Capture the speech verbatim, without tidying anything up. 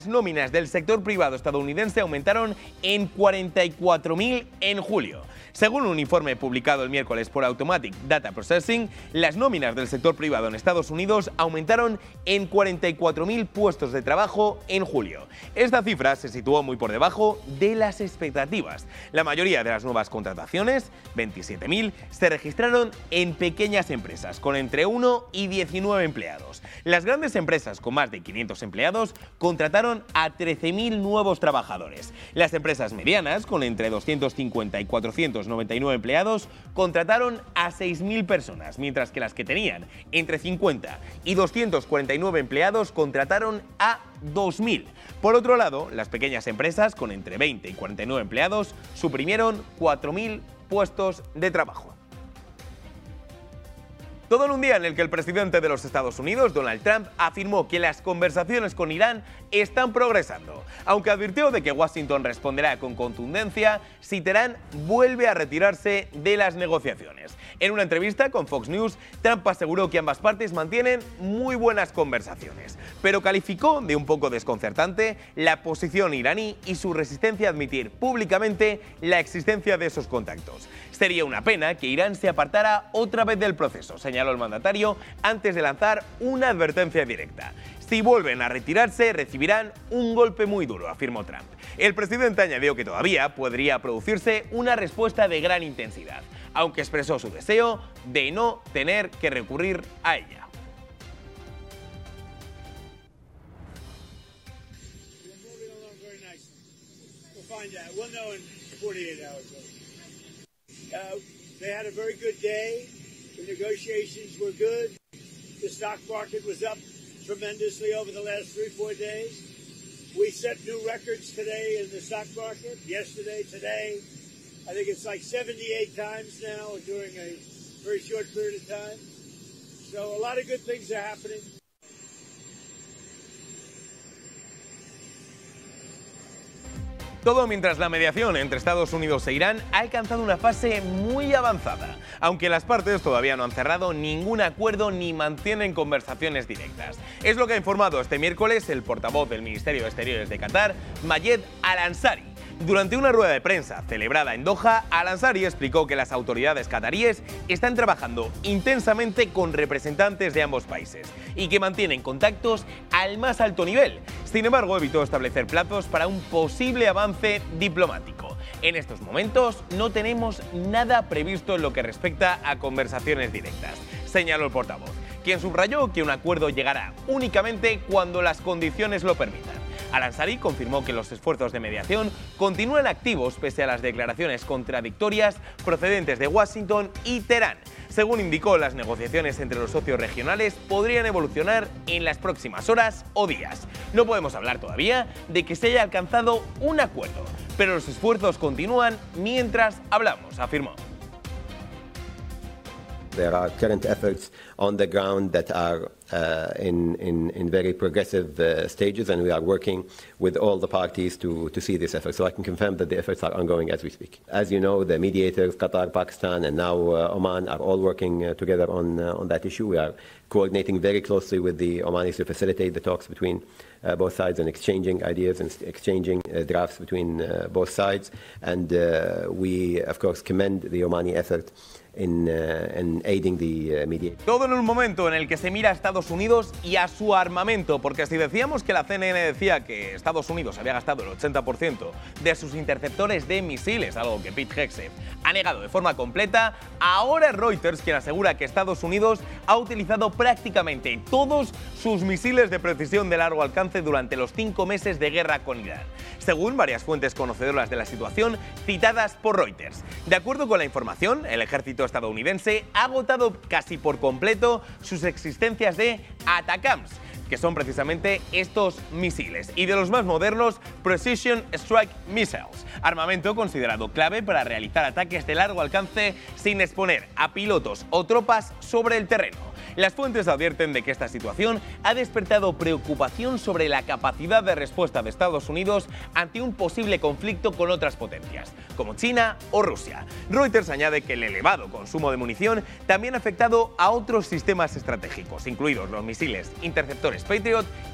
Las nóminas del sector privado estadounidense aumentaron en cuarenta y cuatro mil en julio. Según un informe publicado el miércoles por Automatic Data Processing, las nóminas del sector privado en Estados Unidos aumentaron en cuarenta y cuatro mil puestos de trabajo en julio. Esta cifra se situó muy por debajo de las expectativas. La mayoría de las nuevas contrataciones, veintisiete mil, se registraron en pequeñas empresas con entre uno y diecinueve empleados. Las grandes empresas con más de quinientos empleados contrataron a trece mil nuevos trabajadores. Las empresas medianas, con entre doscientos cincuenta y cuatrocientos noventa y nueve empleados, contrataron a seis mil personas, mientras que las que tenían entre cincuenta y doscientos cuarenta y nueve empleados contrataron a dos mil. Por otro lado, las pequeñas empresas, con entre veinte y cuarenta y nueve empleados, suprimieron cuatro mil puestos de trabajo. Todo en un día en el que el presidente de los Estados Unidos, Donald Trump, afirmó que las conversaciones con Irán están progresando, aunque advirtió de que Washington responderá con contundencia si Teherán vuelve a retirarse de las negociaciones. En una entrevista con Fox News, Trump aseguró que ambas partes mantienen muy buenas conversaciones, pero calificó de un poco desconcertante la posición iraní y su resistencia a admitir públicamente la existencia de esos contactos. Sería una pena que Irán se apartara otra vez del proceso, señaló el mandatario antes de lanzar una advertencia directa. Si vuelven a retirarse, recibirán un golpe muy duro, afirmó Trump. El presidente añadió que todavía podría producirse una respuesta de gran intensidad, aunque expresó su deseo de no tener que recurrir a ella. Uh, they had a very good day. The negotiations were good. The stock market was up tremendously over the last three, four days. We set new records today in the stock market. Yesterday, today. I think it's like seventy-eight times now during a very short period of time. So a lot of good things are happening. Todo mientras la mediación entre Estados Unidos e Irán ha alcanzado una fase muy avanzada, aunque las partes todavía no han cerrado ningún acuerdo ni mantienen conversaciones directas. Es lo que ha informado este miércoles el portavoz del Ministerio de Exteriores de Qatar, Mayed Al-Ansari. Durante una rueda de prensa celebrada en Doha, Al-Ansari explicó que las autoridades cataríes están trabajando intensamente con representantes de ambos países y que mantienen contactos al más alto nivel. Sin embargo, evitó establecer plazos para un posible avance diplomático. En estos momentos no tenemos nada previsto en lo que respecta a conversaciones directas, señaló el portavoz, quien subrayó que un acuerdo llegará únicamente cuando las condiciones lo permitan. Al-Ansari confirmó que los esfuerzos de mediación continúan activos pese a las declaraciones contradictorias procedentes de Washington y Teherán. Según indicó, las negociaciones entre los socios regionales podrían evolucionar en las próximas horas o días. No podemos hablar todavía de que se haya alcanzado un acuerdo, pero los esfuerzos continúan mientras hablamos, afirmó. There are current efforts on the ground that are uh, in, in, in very progressive uh, stages, and we are working with all the parties to, to see this effort. So I can confirm that the efforts are ongoing as we speak. As you know, the mediators, Qatar, Pakistan, and now uh, Oman are all working uh, together on, uh, on that issue. We are coordinating very closely with the Omanis to facilitate the talks between uh, both sides and exchanging ideas and exchanging uh, drafts between uh, both sides. And uh, we, of course, commend the Omani effort In, uh, in aiding the, uh, mediation. Todo en un momento en el que se mira a Estados Unidos y a su armamento, porque si decíamos que la C N N decía que Estados Unidos había gastado el ochenta por ciento de sus interceptores de misiles, algo que Pete Hegseth ha negado de forma completa, ahora es Reuters quien asegura que Estados Unidos ha utilizado prácticamente todos sus misiles de precisión de largo alcance durante los cinco meses de guerra con Irán, según varias fuentes conocedoras de la situación citadas por Reuters. De acuerdo con la información, el ejército estadounidense ha agotado casi por completo sus existencias de ATACMS, que son precisamente estos misiles, y de los más modernos Precision Strike Missiles, armamento considerado clave para realizar ataques de largo alcance sin exponer a pilotos o tropas sobre el terreno. Las fuentes advierten de que esta situación ha despertado preocupación sobre la capacidad de respuesta de Estados Unidos ante un posible conflicto con otras potencias, como China o Rusia. Reuters añade que el elevado consumo de munición también ha afectado a otros sistemas estratégicos, incluidos los misiles interceptores Patriot